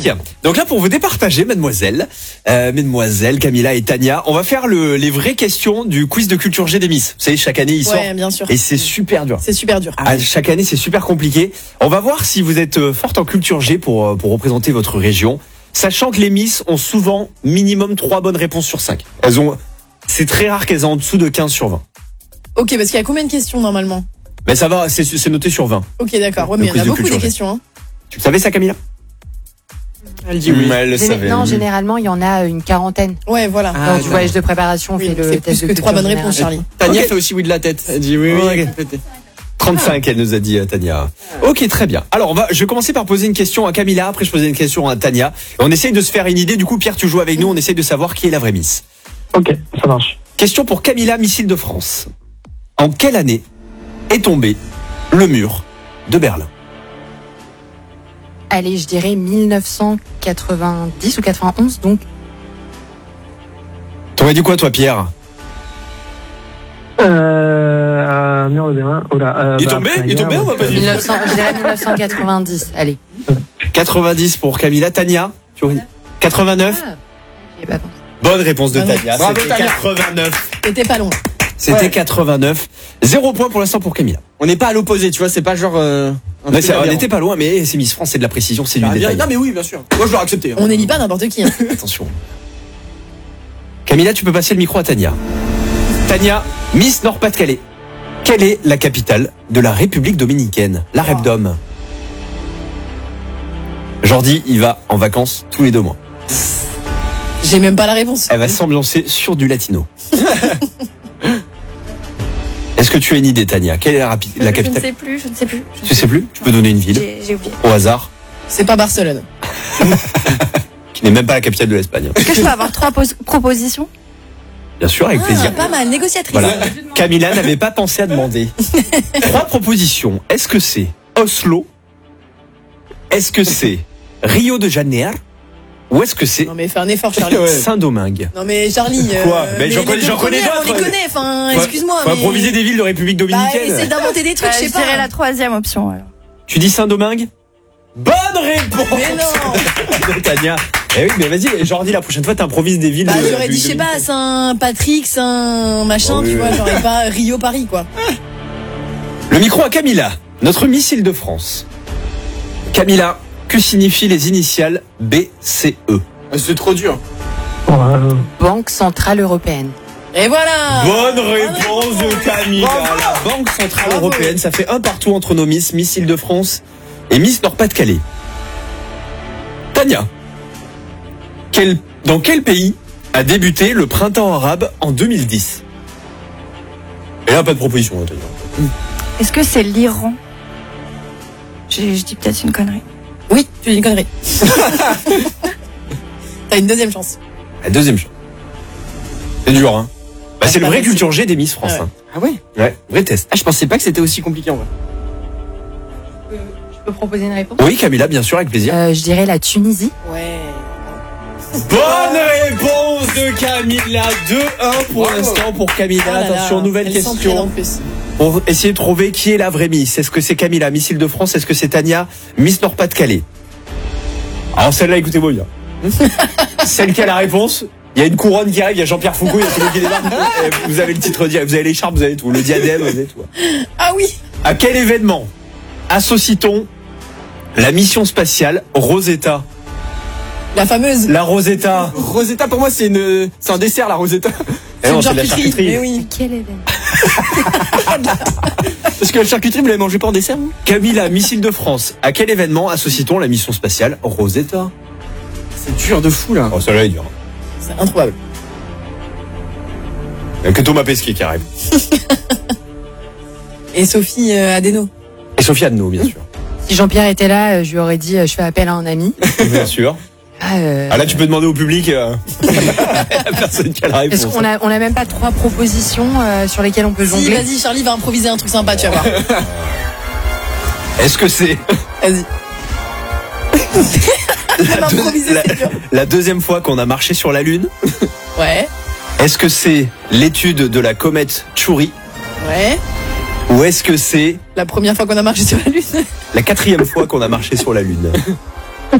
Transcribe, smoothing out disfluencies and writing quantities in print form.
bien. Donc là, pour vous départager, mesdemoiselles, Camilla et Tania, on va faire les vraies questions du quiz de culture G des Miss. Vous savez, chaque année, ils sortent. Ouais, bien sûr. Et c'est super dur. C'est super dur. Chaque année, c'est super compliqué. On va voir si vous êtes forte en culture G pour représenter votre région. Sachant que les Miss ont souvent minimum 3 bonnes réponses sur 5. C'est très rare qu'elles aient en dessous de 15 sur 20. Ok, parce qu'il y a combien de questions normalement? Mais ça va, c'est noté sur 20. Ok, d'accord. Ouais, mais il y en a beaucoup des questions. Hein. Tu savais ça, Camilla? Elle dit oui. Elle le savait. Non, généralement, il y en a une quarantaine. Ouais, voilà. Dans du voyage de préparation, on fait le c'est test plus de que 3 bonnes culture réponses, générale. Charlie. Tania fait aussi oui de la tête. Elle dit oui. 35, elle nous a dit, Tania. Ok, très bien. Alors, je vais commencer par poser une question à Camilla, après je poser une question à Tania. On essaye de se faire une idée. Du coup, Pierre, tu joues avec nous. On essaye de savoir qui est la vraie Miss. Ok, ça marche. Question pour Camilla, Miss Île-de-France. En quelle année est tombé le mur de Berlin? Allez, je dirais 1990 ou 91, donc. T'aurais dit quoi, toi, Pierre? Mur de Berlin. Il est tombé, on va pas dire. Je dirais 1990, allez. 90 pour Camilla. Tania, tu aurais dit 89? J'y ai pas pensé. Bonne réponse de Tania. Bravo, C'était Tania. 89. T'étais pas loin. C'était 89. 0 point pour l'instant pour Camilla. On n'est pas à l'opposé, tu vois, c'est pas genre. On n'était pas loin, mais c'est Miss France, c'est de la précision, c'est du détail. Non, mais oui, bien sûr. Moi, je l'aurais accepté. On n'élit pas n'importe qui. Hein. Attention. Camilla, tu peux passer le micro à Tania. Tania, Miss Nord-Pas-de-Calais. Quelle est la capitale de la République dominicaine? La Repdom. Jordi, il va en vacances tous les 2 mois. J'ai même pas la réponse. Elle va s'ambiancer sur du latino. Est-ce que tu as une idée, Tania? Quelle est la capitale? Je ne sais plus. Tu sais plus? Tu peux donner une ville J'ai oublié. au hasard, C'est pas Barcelone. qui n'est même pas la capitale de l'Espagne. Est-ce que je peux avoir 3 propositions? Bien sûr, avec plaisir. Pas mal, négociatrice. Voilà. Camilla n'avait pas pensé à demander. 3 propositions. Est-ce que c'est Oslo? Est-ce que c'est Rio de Janeiro? Ou est-ce que c'est Non mais fais un effort, Charlie. Saint-Domingue? Non mais Charlie. Quoi mais j'en les deux connais premières, d'autres. On les connaît. Enfin, Faut- excuse-moi. Faut mais... improviser des villes de République dominicaine. Essaye d'inventer des trucs, je sais Je pas. dirais la 3e option. Alors. Tu dis Saint-Domingue? Bonne réponse Mais non. de Tania. Eh oui, mais vas-y, Jordi, la prochaine fois, t'improvises des villes. J'aurais dit, je sais pas, Saint-Patrick, Saint-machin, Oh, oui, tu vois, oui. j'aurais pas Rio-Paris, quoi. Le micro à Camilla, notre Miss Île-de-France. Camilla, que signifient les initiales BCE? C'est trop dur. Banque Centrale Européenne. Et voilà. Bonne réponse de Camilla. La Banque Centrale Bravo. Européenne, ça fait un partout entre nos Miss Île-de-France et Miss Nord-Pas-de-Calais. Tania, dans quel pays a débuté le printemps arabe en 2010? Et là, pas de proposition, hein, Tania. Est-ce que c'est l'Iran? Je dis peut-être une connerie. Oui, tu dis une connerie. T'as une deuxième chance. La deuxième chance. C'est dur, hein. Bah, c'est le pas vrai facile. culture G des Miss France. Ouais. Hein. Ah ouais? Ouais, vrai test. Ah, je pensais pas que c'était aussi compliqué en vrai. Je peux proposer une réponse? Oui, Camilla, bien sûr, avec plaisir. Je dirais la Tunisie. Ouais. Bonne réponse de Camilla. 2-1 pour Bravo. l'instant pour Camilla. Oh là là, Attention, nouvelle elle s'entraîne en question. plus. Pour essayer de trouver qui est la vraie Miss. Est-ce que c'est Camilla, Miss Île-de-France? Est-ce que c'est Tania, Miss Nord-Pas-de-Calais? Alors celle-là, écoutez-moi bien. Celle qui a la réponse, il y a une couronne qui arrive, il y a Jean-Pierre Foucault, il y a celui qui débarque. Vous avez le titre, vous avez l'écharpe, vous avez tout, le diadème, vous avez tout. Ah oui. À quel événement associe-t-on la mission spatiale Rosetta? La fameuse. La Rosetta. Rosetta, pour moi, c'est un dessert, la Rosetta. Eh non, une c'est de la charcuterie. charcuterie. Mais oui. Quel événement? Parce que la charcuterie, vous l'avez mangée pas en dessert, vous? Camilla, Miss Île-de-France. À quel événement associe-t-on la mission spatiale Rosetta? C'est dur de fou, là. Oh, celle-là est dure. C'est improbable. Il n'y a que Thomas Pesquet qui arrive. Et Sophie Adeno. Et Sophie Adno, bien sûr. Si Jean-Pierre était là, je lui aurais dit je fais appel à un ami. Bien sûr. Ah là, tu peux demander au public. La personne qui a la réponse. Est-ce qu'on a même pas 3 propositions sur lesquelles on peut Si, jongler? vas-y, Charlie va improviser un truc sympa, tu vas voir. Est-ce que c'est Vas-y. Improviser, c'est dur. la deuxième fois qu'on a marché sur la Lune? Ouais. Est-ce que c'est l'étude de la comète Chury? Ouais. Ou est-ce que c'est La première fois qu'on a marché sur la Lune. la 4e fois qu'on a marché sur la Lune?